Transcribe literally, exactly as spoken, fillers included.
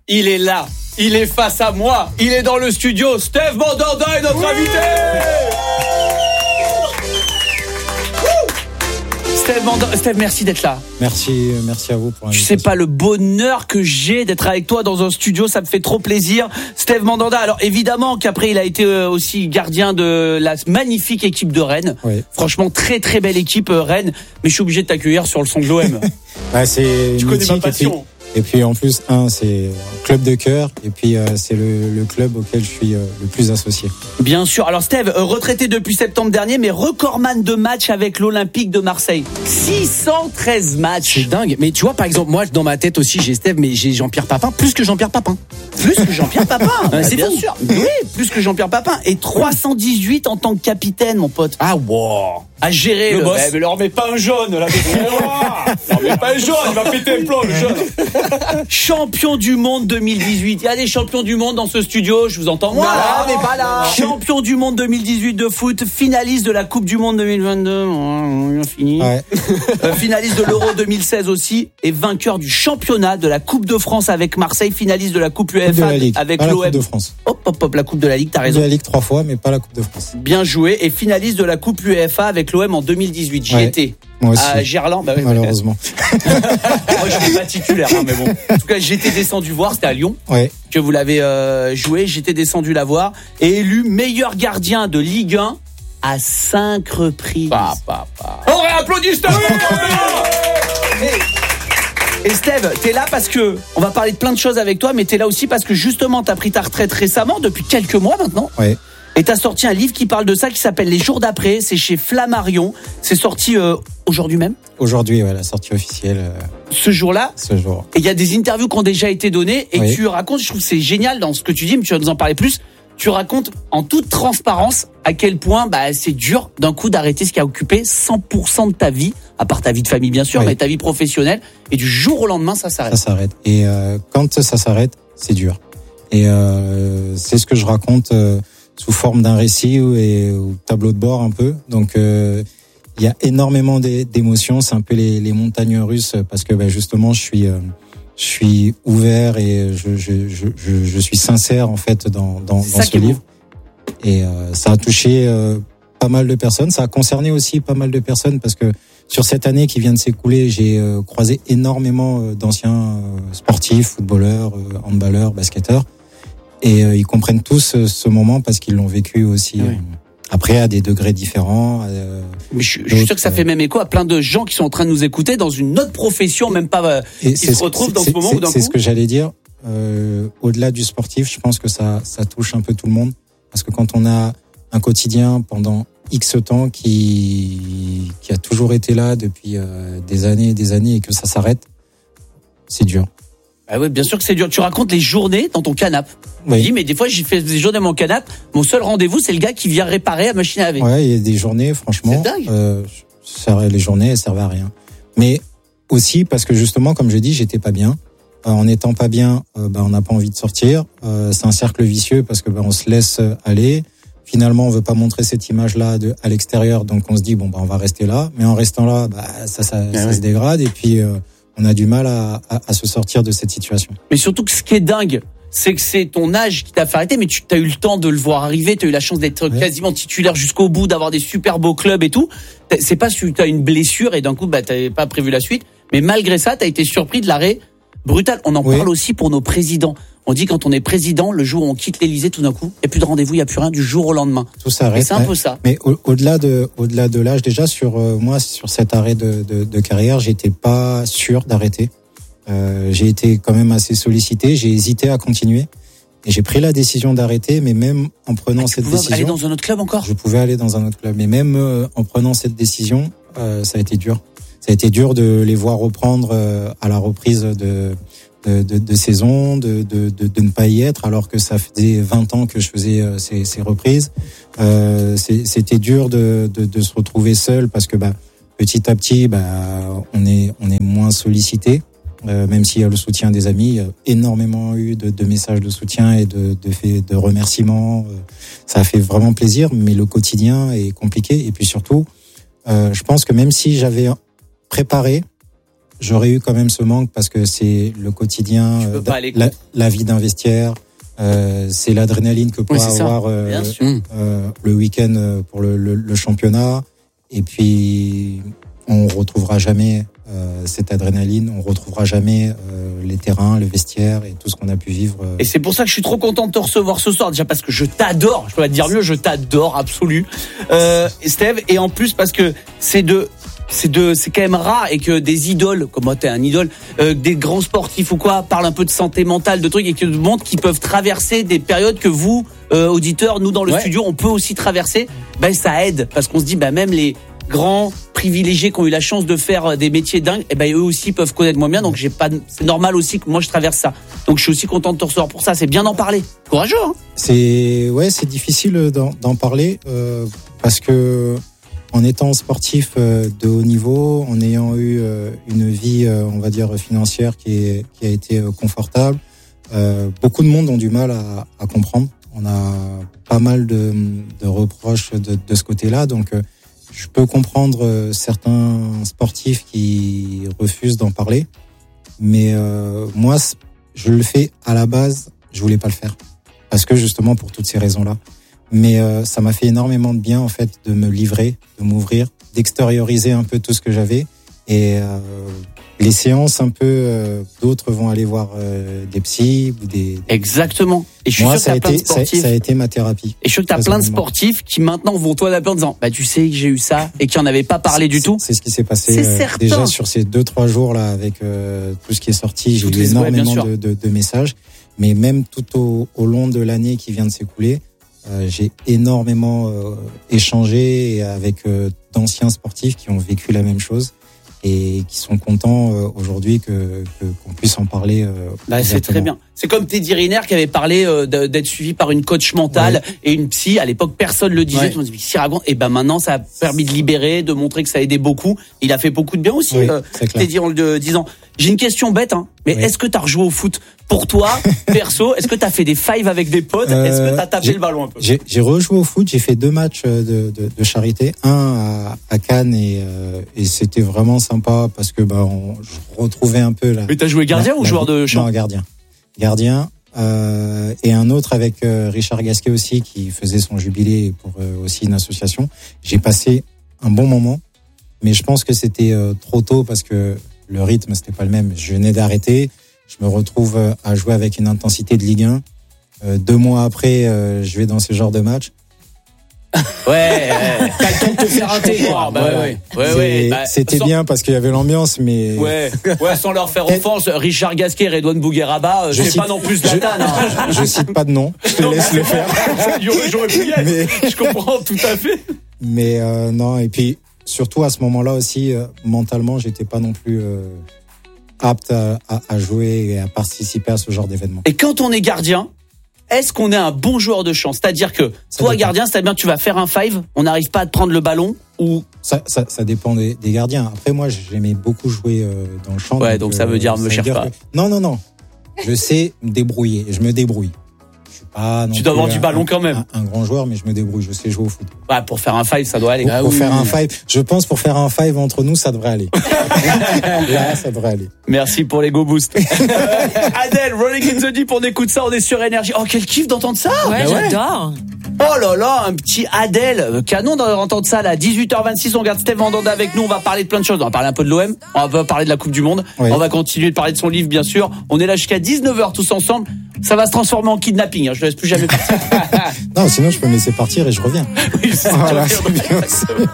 il est là. Il est face à moi. Il est dans le studio. Steve Mandanda est notre oui invité. Steve Mandanda, Steve, merci d'être là. Merci, merci à vous pour l'invitation. Tu sais pas le bonheur que j'ai d'être avec toi dans un studio, ça me fait trop plaisir. Steve Mandanda, alors évidemment qu'après il a été aussi gardien de la magnifique équipe de Rennes. Oui. Franchement, très très belle équipe Rennes, mais je suis obligé de t'accueillir sur le son de l'O M. Ouais, c'est tu connais ma passion. Et puis en plus, un, c'est club de cœur, et puis euh, c'est le, le club auquel je suis euh, le plus associé. Bien sûr. Alors Steve, euh, retraité depuis septembre dernier, mais recordman de matchs avec l'Olympique de Marseille. six cent treize matchs. C'est dingue. Mais tu vois, par exemple, moi, dans ma tête aussi, j'ai Steve, mais j'ai Jean-Pierre Papin, plus que Jean-Pierre Papin. Plus que Jean-Pierre Papin. Ouais, c'est bien fou. sûr. Oui, plus que Jean-Pierre Papin. Et trois cent dix-huit en tant que capitaine, mon pote. Ah, wow. À gérer le, le boss. Eh, mais leur mets pas un jaune, là. Non, mais pas un jaune, il va péter le plomb, le jaune. Champion du monde deux mille dix-huit. Il y a des champions du monde dans ce studio, je vous entends. Moi, là, mais pas là. Champion du monde deux mille dix-huit de foot, finaliste de la Coupe du monde deux mille vingt-deux. On a fini. Ouais. Euh, finaliste de l'Euro deux mille seize aussi, et vainqueur du championnat de la Coupe de France avec Marseille, finaliste de la Coupe U E F A avec pas l'O M. La Coupe de France. Hop, hop, hop, la Coupe de la Ligue, t'as Coupe raison. de la Ligue trois fois, mais pas la Coupe de France. Bien joué, et finaliste de la Coupe U E F A avec l'O M en deux mille dix-huit. J'y Ouais. étais. Moi aussi. À Gerland, bah oui, malheureusement. moi je suis pas titulaire, hein, mais bon. En tout cas, j'étais descendu voir, c'était à Lyon. Ouais. Que vous l'avez euh, joué, j'étais descendu la voir et élu meilleur gardien de Ligue un à cinq reprises. Pa, pa, pa. On réapplaudit Steve. Et Steve, t'es là parce que on va parler de plein de choses avec toi, mais t'es là aussi parce que justement t'as pris ta retraite récemment, depuis quelques mois maintenant. Ouais. Et t'as sorti un livre qui parle de ça, qui s'appelle Les Jours d'après. C'est chez Flammarion. C'est sorti euh, aujourd'hui même. Aujourd'hui, ouais, la sortie officielle. Euh, ce jour-là. Ce jour. Et il y a des interviews qui ont déjà été données. Et oui. tu racontes, je trouve que c'est génial dans ce que tu dis, mais tu vas nous en parler plus. Tu racontes en toute transparence à quel point bah, c'est dur d'un coup d'arrêter ce qui a occupé cent pour cent de ta vie, à part ta vie de famille bien sûr, oui. mais ta vie professionnelle. Et du jour au lendemain, ça s'arrête. Ça s'arrête. Et euh, quand ça s'arrête, c'est dur. Et euh, c'est ce que je raconte euh, sous forme d'un récit ou, et, ou tableau de bord un peu. Donc il euh, y a énormément d'émotions. C'est un peu les, les montagnes russes parce que bah, justement, je suis... Euh, Je suis ouvert et je, je, je, je, je suis sincère en fait dans, dans, dans ce livre. Et euh, ça a touché euh, pas mal de personnes. Ça a concerné aussi pas mal de personnes parce que sur cette année qui vient de s'écouler, j'ai euh, croisé énormément euh, d'anciens euh, sportifs, footballeurs, euh, handballeurs, basketteurs. Et euh, ils comprennent tous euh, ce moment parce qu'ils l'ont vécu aussi. Oui. Euh, Après, à des degrés différents. Euh, Mais je, je suis sûr que ça fait même écho à plein de gens qui sont en train de nous écouter dans une autre profession, même pas euh, qui se retrouvent dans ce moment où d'un coup. C'est ce que j'allais dire. Euh, au-delà du sportif, je pense que ça, ça touche un peu tout le monde. Parce que quand on a un quotidien pendant X temps qui, qui a toujours été là depuis euh, des années et des années et que ça s'arrête, c'est dur. Ah oui, bien sûr que c'est dur. Tu racontes les journées dans ton canapé. Oui. Tu dis, mais des fois, j'ai fait des journées dans mon canapé. Mon seul rendez-vous, c'est le gars qui vient réparer la machine à laver. Ouais, il y a des journées, franchement. C'est dingue. Euh, les journées, elles servaient à rien. Mais aussi parce que justement, comme je dis, j'étais pas bien. Euh, en étant pas bien, euh, bah, on n'a pas envie de sortir. Euh, c'est un cercle vicieux parce que bah, on se laisse aller. Finalement, on veut pas montrer cette image-là de, à l'extérieur, donc on se dit bon bah on va rester là. Mais en restant là, bah ça, ça, ah ça ouais. se dégrade et puis euh, on a du mal à, à, à se sortir de cette situation. Mais surtout que ce qui est dingue, c'est que c'est ton âge qui t'a fait arrêter, mais tu as eu le temps de le voir arriver, tu as eu la chance d'être ouais. quasiment titulaire jusqu'au bout, d'avoir des super beaux clubs et tout. C'est pas si tu as une blessure et d'un coup, bah, t'avais pas prévu la suite, mais malgré ça, tu as été surpris de l'arrêt brutal. On en oui. parle aussi pour nos présidents. On dit quand on est président, le jour où on quitte l'Élysée, tout d'un coup, il n'y a plus de rendez-vous, il n'y a plus rien du jour au lendemain. Tout s'arrête. C'est un ouais. peu ça. Mais au, au-delà de, au-delà de l'âge, déjà sur euh, moi, sur cet arrêt de, de, de carrière, j'étais pas sûr d'arrêter. Euh, j'ai été quand même assez sollicité. J'ai hésité à continuer et j'ai pris la décision d'arrêter. Mais même en prenant ah, cette tu décision, aller dans un autre club encore. Je pouvais aller dans un autre club. Mais même euh, en prenant cette décision, euh, ça a été dur. Ça a été dur de les voir reprendre euh, à la reprise de de, de, de saison, de, de, de, de ne pas y être, alors que ça faisait vingt ans que je faisais euh, ces, ces reprises. Euh, c'est, c'était dur de, de, de se retrouver seul parce que bah, petit à petit, bah, on est, on est moins sollicité. Euh, même s'il y a le soutien des amis, il y a énormément eu de, de messages de soutien et de, de, de remerciements. Ça a fait vraiment plaisir, mais le quotidien est compliqué. Et puis surtout, euh, je pense que même si j'avais préparé j'aurais eu quand même ce manque parce que c'est le quotidien, Tu peux euh, pas aller la, la vie d'un vestiaire, euh, c'est l'adrénaline que peut Oui, c'est ça. avoir euh, Bien sûr. euh, le week-end pour le, le, le championnat. Et puis, on retrouvera jamais euh, cette adrénaline, on retrouvera jamais euh, les terrains, le vestiaire et tout ce qu'on a pu vivre. Euh. Et c'est pour ça que je suis trop content de te recevoir ce soir, déjà parce que je t'adore, je peux pas te dire mieux, je t'adore, absolu, euh, Steve, et en plus parce que c'est de... C'est de, c'est quand même rare et que des idoles, comme moi t'es un idole, euh, des grands sportifs ou quoi, parlent un peu de santé mentale, de trucs et qui montrent qu'ils peuvent traverser des périodes que vous, euh, auditeurs, nous dans le Ouais. studio, on peut aussi traverser. Ben ça aide parce qu'on se dit, ben même les grands privilégiés qui ont eu la chance de faire des métiers dingues, et ben eux aussi peuvent connaître moins bien. Donc j'ai pas, c'est normal aussi que moi je traverse ça. Donc je suis aussi content de te recevoir pour ça. C'est bien d'en parler. Courageux, hein. C'est ouais, c'est difficile d'en, d'en parler euh, parce que en étant sportif euh, de haut niveau, en ayant eu euh, une vie, euh, on va dire financière qui est qui a été euh, confortable, euh, beaucoup de monde ont du mal à, à comprendre. On a pas mal de, de reproches de, de ce côté-là, donc euh, je peux comprendre euh, certains sportifs qui refusent d'en parler, mais euh, moi, je le fais à la base, je voulais pas le faire parce que justement pour toutes ces raisons-là. Mais euh, ça m'a fait énormément de bien en fait de me livrer, de m'ouvrir, d'extérioriser un peu tout ce que j'avais. Et euh, les séances un peu, euh, d'autres vont aller voir euh, des psys ou des. Exactement. Et je suis Moi, sûr que ça a t'as plein de été, ça, sportifs. ça a été ma thérapie. Et je suis sûr que t'as plein de Personnellement. sportifs qui maintenant vont toi d'appeler en disant, bah tu sais que j'ai eu ça et qui en avaient pas parlé du C'est- tout. C'est ce qui s'est passé C'est euh, certain. déjà sur ces deux trois jours là avec euh, tout ce qui est sorti. J'ai Toutes eu les- ouais, bien énormément sûr. de, de, de messages, mais même tout au, au long de l'année qui vient de s'écouler, euh, j'ai énormément euh, échangé avec euh, d'anciens sportifs qui ont vécu la même chose et qui sont contents euh, aujourd'hui que, que qu'on puisse en parler. Euh, Bah, c'est ouvertement. très bien. C'est comme Teddy Riner qui avait parlé euh, de- d'être suivi par une coach mentale et une psy. À l'époque, personne le disait. Ouais. Tout le monde disait, si raconte. Et ben maintenant, ça a permis de libérer, de montrer que ça a aidé beaucoup. Il a fait beaucoup de bien aussi. Oui, euh, c'est clair. Teddy en le disant. J'ai une question bête, hein. Mais Oui. est-ce que t'as rejoué au foot pour toi, perso? Est-ce que t'as fait des fives avec des potes? Est-ce que t'as tapé j'ai- le ballon un peu? J'ai, j'ai rejoué au foot, j'ai fait deux matchs de, de, de charité, un à, à Cannes et, euh, et c'était vraiment sympa parce que bah on, je retrouvais un peu la. Mais t'as joué gardien la- ou la- joueur de champ? Non, gardien. Gardien. Euh, et un autre avec euh, Richard Gasquet aussi qui faisait son jubilé pour euh, aussi une association. J'ai passé un bon moment, mais je pense que c'était euh, trop tôt parce que le rythme c'était pas le même. Je venais d'arrêter, je me retrouve euh, à jouer avec une intensité de Ligue un. Euh, deux mois après, euh, je vais dans ce genre de match. Ouais, ouais. T'as le temps de te faire un thé, quoi. Bah ouais, ouais, ouais, ouais. C'est- Bah, c'était sans- bien parce qu'il y avait l'ambiance, mais Ouais, ouais, sans leur faire offense, Richard Gasquet, Redouane Bougueraba, Je c'est cite- pas non plus je- Zlatan, hein. je cite pas de nom. Je te laisse le faire. J'aurais j'aurais pu y être. Mais- Je comprends tout à fait. Mais euh, non, et puis surtout à ce moment-là aussi, euh, mentalement, j'étais pas non plus euh, apte à, à, à jouer et à participer à ce genre d'événement. Et quand on est gardien, est-ce qu'on est un bon joueur de champ? C'est-à-dire que Ça toi, dépend. gardien, c'est-à-dire que tu vas faire un five, on n'arrive pas à te prendre le ballon ou Ça, ça, ça dépend des, des gardiens. Après, moi, j'aimais beaucoup jouer euh, dans le champ. Ouais, donc ça veut dire me veut cherche dire pas. que- Non, non, non. Je sais me débrouiller. Je me débrouille. Je suis pas. Non tu dois plus avoir du un- ballon quand même? Un, un grand joueur, mais je me débrouille. Je sais jouer au foot. Ouais, pour faire un five, ça doit aller. Pour, Ah pour oui, faire oui, un oui. five, je pense pour faire un five entre nous, ça devrait aller. Là, ça devrait aller. Merci pour les go boost. Adèle, Rolling in the Deep, on écoute ça, on est sur énergie. Oh, quel kiff d'entendre ça! Ouais, Bah ouais. j'adore. Oh là là, un petit Adèle, Euh, canon d'entendre ça là. À dix-huit heures vingt-six, on regarde Steve Mandanda avec nous, on va parler de plein de choses. On va parler un peu de l'O M, on va parler de la Coupe du Monde, Oui. on va continuer de parler de son livre bien sûr. On est là jusqu'à dix-neuf heures tous ensemble. Ça va se transformer en kidnapping, hein. Je ne laisse plus jamais partir. Non, sinon je peux me laisser partir et je reviens. Oui, c'est Voilà, très c'est bien. bien ça.